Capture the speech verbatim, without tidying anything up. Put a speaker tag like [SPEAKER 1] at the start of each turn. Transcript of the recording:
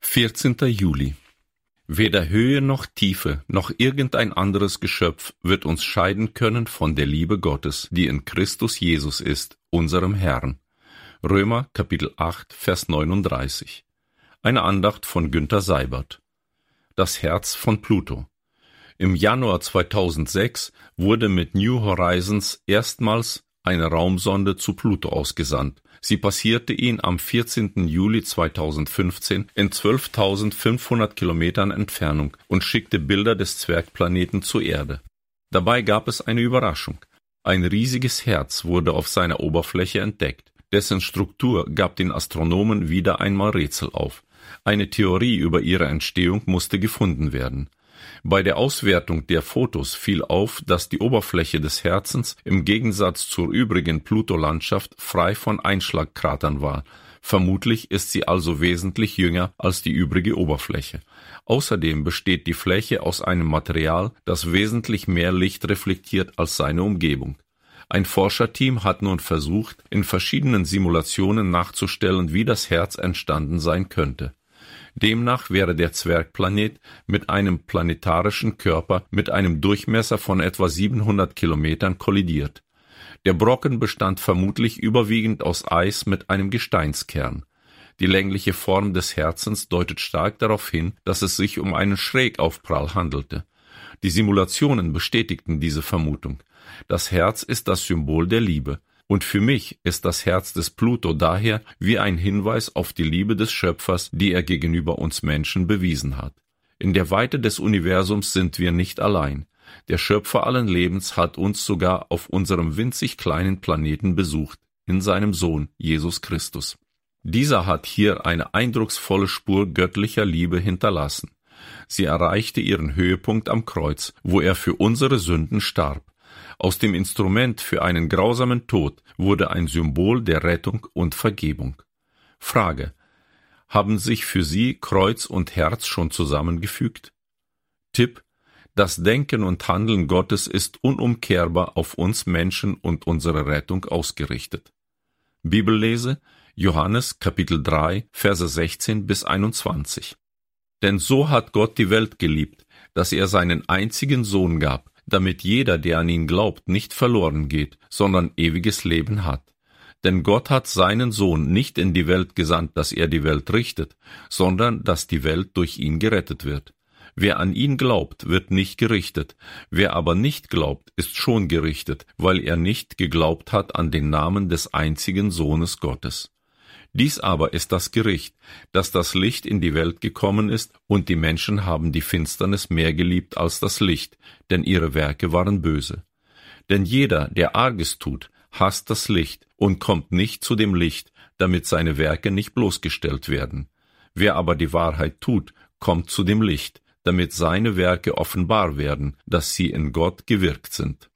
[SPEAKER 1] vierzehnter Juli. Weder Höhe noch Tiefe noch irgendein anderes Geschöpf wird uns scheiden können von der Liebe Gottes, die in Christus Jesus ist, unserem Herrn. Römer Kapitel acht, Vers neununddreißig. Eine Andacht von Günter Seibert. Das Herz von Pluto. Im Januar zweitausendsechs wurde mit New Horizons erstmals eine Raumsonde zu Pluto ausgesandt. Sie passierte ihn am vierzehnten Juli zweitausendfünfzehn in zwölftausendfünfhundert Kilometern Entfernung und schickte Bilder des Zwergplaneten zur Erde. Dabei gab es eine Überraschung. Ein riesiges Herz wurde auf seiner Oberfläche entdeckt. Dessen Struktur gab den Astronomen wieder einmal Rätsel auf. Eine Theorie über ihre Entstehung musste gefunden werden. Bei der Auswertung der Fotos fiel auf, dass die Oberfläche des Herzens im Gegensatz zur übrigen Pluto-Landschaft frei von Einschlagkratern war. Vermutlich ist sie also wesentlich jünger als die übrige Oberfläche. Außerdem besteht die Fläche aus einem Material, das wesentlich mehr Licht reflektiert als seine Umgebung. Ein Forscherteam hat nun versucht, in verschiedenen Simulationen nachzustellen, wie das Herz entstanden sein könnte. Demnach wäre der Zwergplanet mit einem planetarischen Körper mit einem Durchmesser von etwa siebenhundert Kilometern kollidiert. Der Brocken bestand vermutlich überwiegend aus Eis mit einem Gesteinskern. Die längliche Form des Herzens deutet stark darauf hin, dass es sich um einen Schrägaufprall handelte. Die Simulationen bestätigten diese Vermutung. Das Herz ist das Symbol der Liebe. Und für mich ist das Herz des Pluto daher wie ein Hinweis auf die Liebe des Schöpfers, die er gegenüber uns Menschen bewiesen hat. In der Weite des Universums sind wir nicht allein. Der Schöpfer allen Lebens hat uns sogar auf unserem winzig kleinen Planeten besucht, in seinem Sohn Jesus Christus. Dieser hat hier eine eindrucksvolle Spur göttlicher Liebe hinterlassen. Sie erreichte ihren Höhepunkt am Kreuz, wo er für unsere Sünden starb. Aus dem Instrument für einen grausamen Tod wurde ein Symbol der Rettung und Vergebung. Frage: Haben sich für Sie Kreuz und Herz schon zusammengefügt? Tipp: Das Denken und Handeln Gottes ist unumkehrbar auf uns Menschen und unsere Rettung ausgerichtet. Bibellese: Johannes Kapitel drei, Verse sechzehn bis einundzwanzig. Denn so hat Gott die Welt geliebt, dass er seinen einzigen Sohn gab, damit jeder, der an ihn glaubt, nicht verloren geht, sondern ewiges Leben hat. Denn Gott hat seinen Sohn nicht in die Welt gesandt, dass er die Welt richtet, sondern dass die Welt durch ihn gerettet wird. Wer an ihn glaubt, wird nicht gerichtet. Wer aber nicht glaubt, ist schon gerichtet, weil er nicht geglaubt hat an den Namen des einzigen Sohnes Gottes. Dies aber ist das Gericht, dass das Licht in die Welt gekommen ist, und die Menschen haben die Finsternis mehr geliebt als das Licht, denn ihre Werke waren böse. Denn jeder, der Arges tut, hasst das Licht und kommt nicht zu dem Licht, damit seine Werke nicht bloßgestellt werden. Wer aber die Wahrheit tut, kommt zu dem Licht, damit seine Werke offenbar werden, dass sie in Gott gewirkt sind.